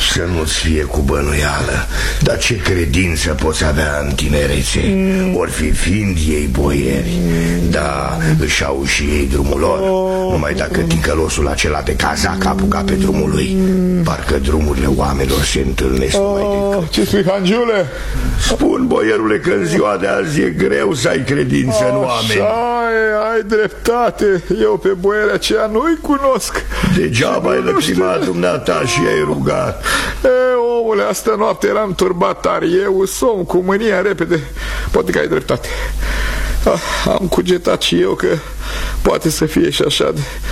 Să nu-ți fie cu bănuială. Dar ce credință poți avea în tinerețe? Or fi fiind ei boieri, da, își au și ei drumul lor. Numai dacă ticălosul acela de cazac apuca pe drumul lui, parcă drumurile oamenilor se întâlnesc numai decât. Ce spui, Hangiule? Spun, boierule, că în ziua de azi e greu să ai credință în oameni. Ai dreptate. Eu pe boierea aceea nu-i cunosc. Degeaba ai lăcrimat dumneata și ai rugat. Omule, asta noapte eram turbat tare. Eu somn cu mânia repede. Poate că ai dreptate. Am cugetat și eu că poate să fie și așa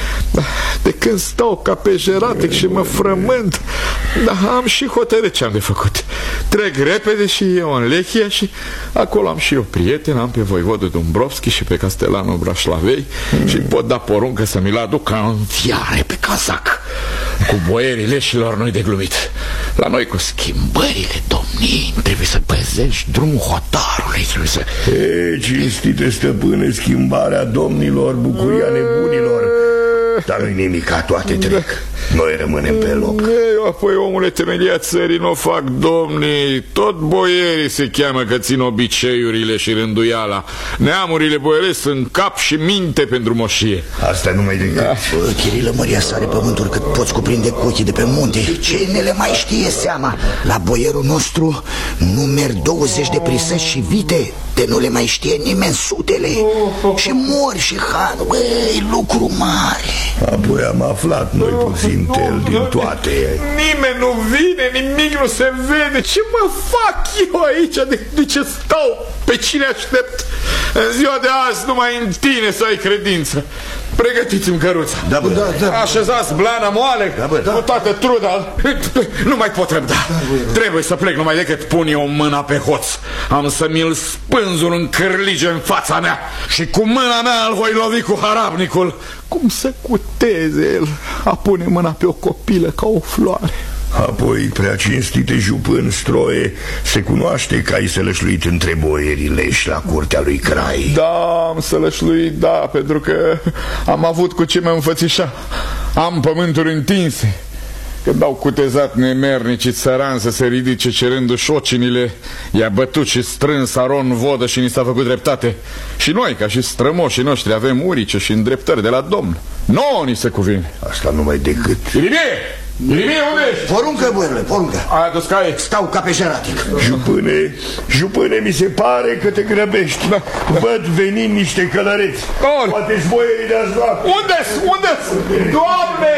de când stau ca pe jeratic și mă frământ. Dar am și hotărât ce am de făcut. Trec repede și eu în Lechia și acolo am și eu prieten. Am pe voivodul Dumbrovski și pe castelanul Brașlavei și pot da poruncă să mi-l aduc ca în fiare pe cazac. Cu boierii leșilor nu-i de glumit. La noi cu schimbările domnii trebuie să păzești drumul hotarului. Trebuie să... Cinstite stăpâne, schimbarea domnilor, bucuria nebunilor. Dar nu-i nimica, toate trec. Noi rămânem pe loc. Eu apoi, omule, temelia țării nu o fac domnii. Tot boierii se cheamă că țin obiceiurile și rânduiala. Neamurile boierești sunt cap și minte pentru moșie. Asta numai decât. Chirilă, măria sare pământul cât poți cuprinde cu ochii de pe munte. Ce ne le mai știe seama? La boierul nostru nu merg 20 de prisăși și vite, de nu le mai știe nimeni sutele. Și mori și hanul, băi, lucru mare. Apoi am aflat noi puțin tel din toate. Nimeni nu vine, nimic nu se vede. Ce mă fac eu aici? De ce stau? Pe cine aștept? În ziua de azi numai în tine să ai credință. Pregătiți-mi căruța. Da, bă. Așezați blana moale, da, bă, da. cu toată truda. Nu mai pot răbda. Trebuie să plec numai decât pun eu mâna pe hoț. Am să mi-l spânzur în cârlige în fața mea și cu mâna mea îl voi lovi cu harabnicul. Cum să cuteze el a pune mâna pe o copilă ca o floare? Apoi, prea cinstite jupân Stroie, se cunoaște că ai sălășluit între boierii leși la curtea lui Crai. Da, am sălășluit, da, pentru că am avut cu ce mă înfățișa. Am pământuri întinse. Când au cutezat nemernicii țărani să se ridice cerându-și ocinile, i-a bătut și strâns Aron vodă și ni s-a făcut dreptate. Și noi, ca și strămoșii noștri, avem urice și îndreptări de la Domn. Nouă ni se cuvine. Asta numai decât. Irimie! Irimie, unde ești? Poruncă, boierule, poruncă. Ai adus cai? Stau ca pe jeratic. Jupâne, mi se pare că te grăbești. Văd venind niște călăreți. Poate-s boierii de-ați luat. Unde-s? Doamne!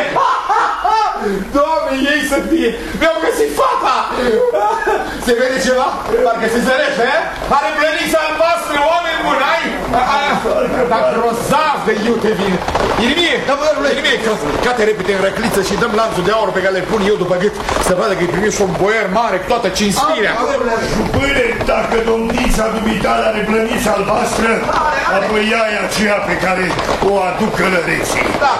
Doamne, ei să fie! Mi-au găsit fata! Se vede ceva? Parcă se zărește, eh? Are plănița albastră, oameni buni, ai? Dar grozav de iute vine. Irimie, cate repede în răcliță și dăm lanțul de aur pe care le pun eu după gât, să vadă că-i primești un boier mare cu toată cinstirea. Jupâne, dacă domnița dumitale are plănița albastră, apoi ea e aceea pe care o aduc călăreții. Da.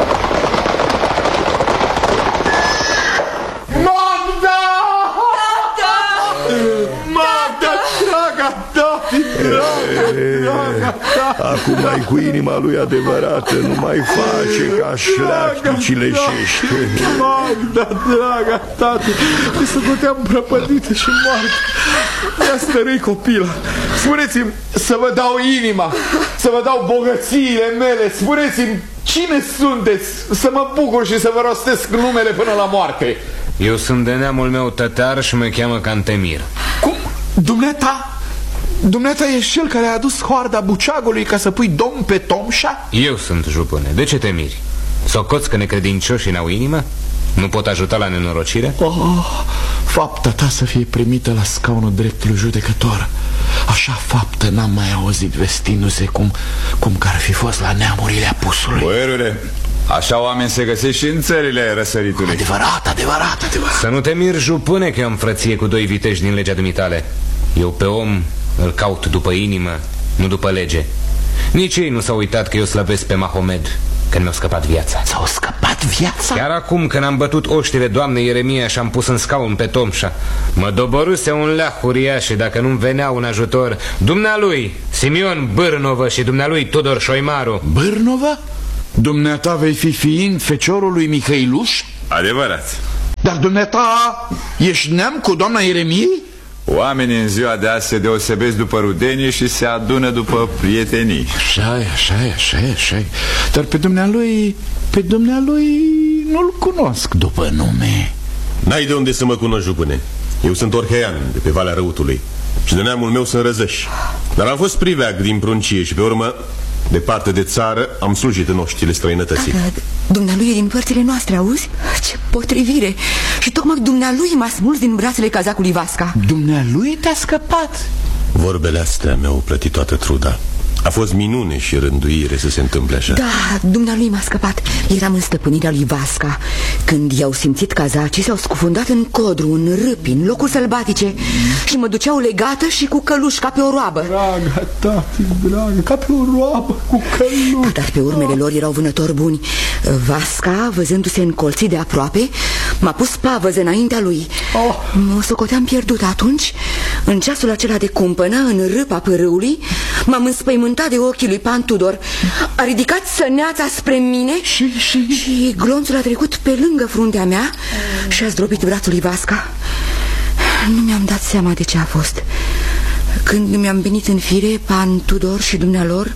Magda, draga tati, draga tati. Acum ai cu inima lui adevărată, nu mai face ca șleachticile șește. Magda, draga tati, mi se puteam prăpădită și moartă. Mi-a stărâi copila. Spuneți-mi să vă dau inima, să vă dau bogățiile mele. Spuneți-mi cine sunteți, să mă bucur și să vă rostesc numele până la moarte. Eu sunt de neamul meu tătar și mă cheamă Cantemir. Cum? Dumneata ești cel care a adus hoarda buceagului ca să pui domn pe Tomșa? Eu sunt, jupâne, de ce te miri? Socoți că necredincioșii n-au inimă? Nu pot ajuta la nenorocire? Fapta ta să fie primită la scaunul dreptului judecător. Așa faptă n-am mai auzit vestindu-se cum că ar fi fost la neamurile apusului. Boierule, așa oameni se găsesc și în țările răsăritului. Adevărat. Să nu te miri, jupâne, că eu am frăție cu doi viteji din legea dumitale. Eu pe om îl caut după inimă, nu după lege. Nici ei nu s-au uitat că eu slăbesc pe Mahomed când mi-au scăpat viața. Ți-au scăpat viața? Chiar acum când am bătut oștile doamnei Ieremia și am pus în scaun pe Tomșa, mă doboruse un leac uriaș și dacă nu-mi venea un ajutor, dumnealui Simeon Bârnovă și dumnealui Tudor Șoimaru. Bârnovă? Dumneata vei fi fiind feciorul lui Mihăiluș? Adevărat. Dar dumneata ești neam cu doamna Ieremie? Oamenii în ziua de azi se deosebesc după rudenie și se adună după prietenii. Așa. Dar pe dumnealui nu-l cunosc după nume. N-ai de unde să mă cunoști, jupâne. Eu sunt Orhean, de pe Valea Răutului, și de neamul meu sunt răzăși. Dar am fost priveag din pruncie și pe urmă, departe de țară, am slujit în oștile străinătății. Dumnealui e din părțile noastre, auzi? Ce potrivire! Și tocmai dumnealui m-a smuls din brațele cazacului Vasca. Dumnealui te-a scăpat? Vorbele astea mi-au plătit toată truda. A fost minune și rânduire să se întâmple așa. Da, dumnealui m-a scăpat. Eram în stăpânirea lui Vasca. Când i-au simțit cazacii, s-au scufundat în codru, în râpi, în locuri sălbatice, și mă duceau legată și cu căluș ca pe o roabă. Dragă, tati, dragă, ca pe o roabă cu căluș. Dar pe urmele lor erau vânători buni. Vasca, văzându-se încolțit de aproape, m-a pus pavăză înaintea lui. Mă socoteam pierdut atunci. În ceasul acela de cumpănă, în râpa pârâului, m-am înspăimântat de ochii lui Pan Tudor. A ridicat săneața spre mine și glonțul a trecut pe lângă fruntea mea și a zdrobit brațul lui Vasca. Nu mi-am dat seama de ce a fost. Când mi-am venit în fire, Pan Tudor și dumnealor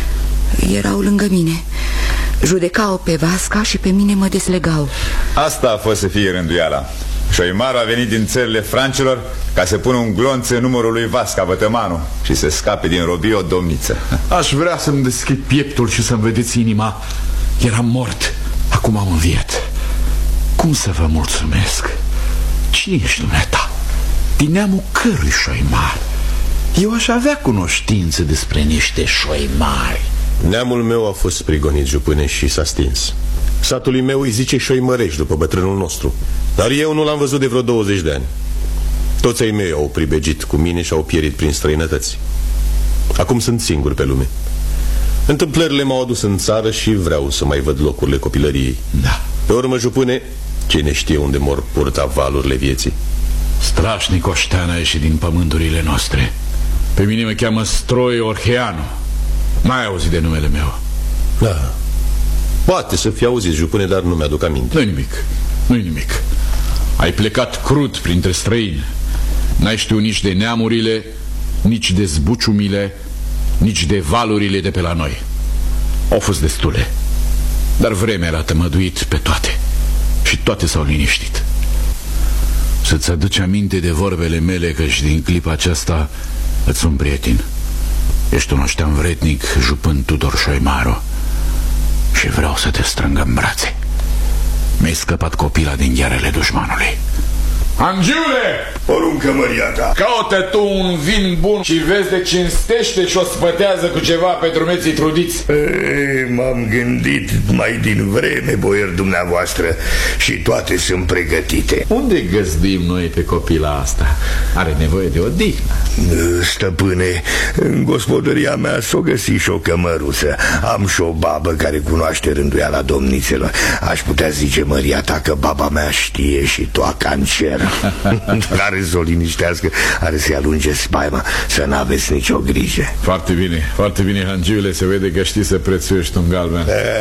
erau lângă mine. Judecau pe Vasca și pe mine mă deslegau. Asta a fost să fie rânduiala. Șoimarul a venit din țările francilor ca să pună un glonț în numărul lui Vasca Vătămanu și să scape din robie o domniță. Aș vrea să-mi deschid pieptul și să-mi vedeți inima. Eram mort, acum am înviat. Cum să vă mulțumesc? Cine ești dumneata? Din neamul cărui șoimar? Eu aș avea cunoștință despre niște șoimari. Neamul meu a fost prigonit, jupâne, și s-a stins. Satului meu îi zice Șoimărești după bătrânul nostru, dar eu nu l-am văzut de vreo 20 de ani. Toți ai mei au pribegit cu mine și au pierit prin străinătăți. Acum sunt singur pe lume. Întâmplările m-au adus în țară și vreau să mai văd locurile copilăriei. Da. Pe urmă, jupâne, cine știe unde mor purta valurile vieții. Strașnic oștean a ieșit din pământurile noastre. Pe mine mă cheamă Stroi Orheanu. N-ai auzit de numele meu? Da. Poate să fi auzit, jupâne, dar nu mi-aduc aminte. Nu-i nimic. Ai plecat crud printre străini. N-ai știut nici de neamurile, nici de zbuciumile, nici de valurile de pe la noi. Au fost destule, dar vremea l-a tămăduit pe toate și toate s-au liniștit. Să-ți aduci aminte de vorbele mele, căci din clipa aceasta îți sunt prieten. Ești un oștean vretnic, jupân Tudor Șoimaru, și vreau să te strâng în brațe. Mi-ai scăpat copila din ghearele dușmanului. Angiule! Poruncă, măria ta. Caută tu un vin bun și vezi de cinstește și o spătează cu ceva pentru meții trudiți. M-am gândit mai din vreme, boier dumneavoastră, și toate sunt pregătite. Unde găzduim noi pe copila asta? Are nevoie de odihnă. Stăpâne, în gospodăria mea s-o găsi și o cămăruță. Am și o babă care cunoaște rânduiala domnițelor. Aș putea zice, măria ta, că baba mea știe și toaca în cer. Care să o liniștească, are să-i alunge spaima, să n-aveți nicio grijă. Foarte bine, Hangiule, se vede că știi să prețuiești un galben.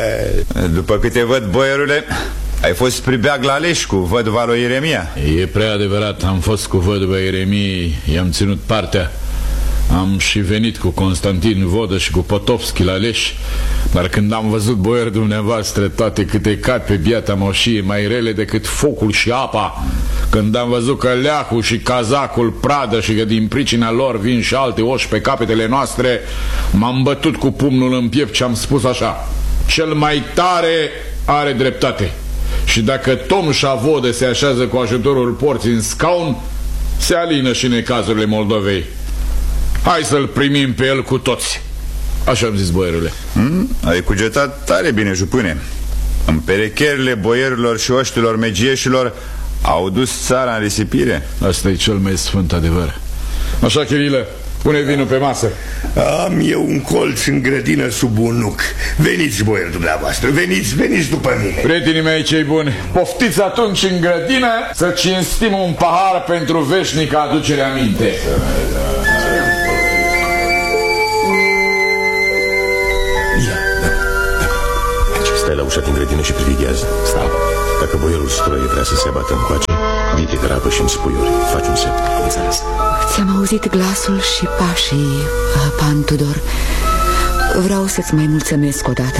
După câte văd, boierule, ai fost pribeag la Leșcu, văduva lui Ieremia. E prea adevărat, am fost cu văduva Ieremie, i-am ținut partea. Am și venit cu Constantin Vodă și cu Potovski la Leș. Dar când am văzut, boieri dumneavoastră, toate câte cad pe biata moșie, mai rele decât focul și apa, când am văzut că leacul și cazacul pradă și că din pricina lor vin și alte oși pe capetele noastre, m-am bătut cu pumnul în piept și am spus așa: cel mai tare are dreptate. Și dacă Tomșa Vodă se așează cu ajutorul porții în scaun, se alină și necazurile Moldovei. Hai să-l primim pe el cu toți. Așa am zis, boierule. Ai cugetat tare bine, jupâne. Împerecherile boierilor și oștilor megieșilor au dus țara în risipire. Asta e cel mai sfânt adevăr. Așa, Chirilă, pune vinul pe masă. Am eu un colț în grădină sub un nuc. Veniți, boieri dumneavoastră, veniți după mine. Prietenii mei cei buni, poftiți atunci în grădină să cinstim un pahar pentru veșnică aducere aminte. Stai la ușa din grădină și privighează. Stau. Dacă boierul Stroi vrea să se abată încoace, grabă și-mi spuiuri. Faci un semn. Înțeles. Ți-am auzit glasul și pașii, pan Tudor. Vreau să-ți mai mulțumesc odată.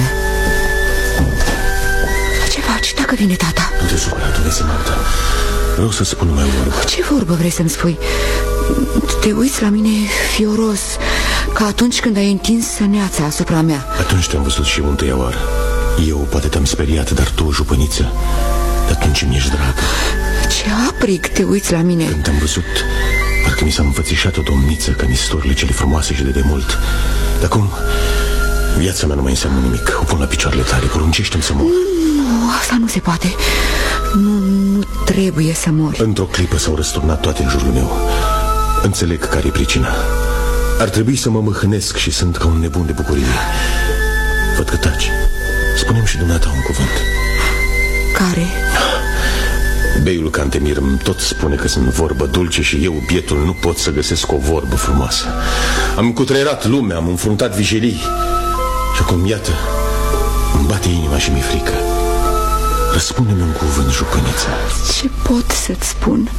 Ce faci? Dacă vine tata? Nu te supăra, Dumnezeu, Marta. Vreau să spun numai o vorbă. Ce vorbă vrei să-mi spui? Te uiți la mine fioros, ca atunci când ai întins săneața asupra mea. Atunci te-am văzut și eu întâia oară. Eu poate te-am speriat, dar tu, jupăniță, de atunci mi-ești dragă. Ce aprig te uiți la mine. Când te-am văzut, parcă mi s-a înfățișat o domniță, ca în istoriile cele frumoase și de demult. Dar acum, viața mea nu mai înseamnă nimic. O pun la picioarele tale, poruncește-mi să mor. Nu, asta nu se poate. Nu trebuie să mori. Într-o clipă s-au răsturnat toate în jurul meu. Înțeleg care e pricina. Ar trebui să mă mâhnesc și sunt ca un nebun de bucurie. Văd că taci. Spune-mi și dumneata un cuvânt. Care? Beiul Cantemir îmi tot spune că sunt vorbă dulce și eu, bietul, nu pot să găsesc o vorbă frumoasă. Am cutreierat lumea, am înfruntat vijelii și acum, iată, îmi bate inima și mi-e frică. Răspunde-mi un cuvânt, jupâniță. Ce pot să-ți spun?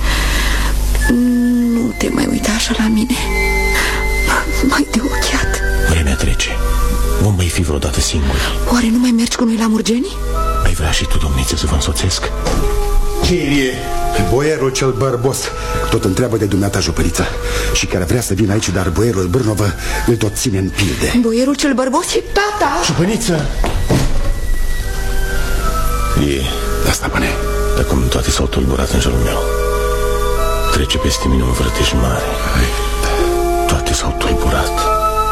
Nu te mai uita așa la mine. Mai de ochiat. Vremea trece. Vom mai fi vreodată singuri. Oare nu mai mergi cu noi la Murgeni? Ai vrea și tu, domniță, să vă însoțesc? Ce e? Boierul cel bărbos tot întreabă de dumneata, jupăriță, și care vrea să vină aici, dar boierul Bârnovă îl tot ține în pilde. Boierul cel bărbos și tata. Jupăniță! E... Da, stăpâne. Acum toate s-au tulburat în jurul meu. Trece peste mine un vrăteș mare. Toate s-au tulburat.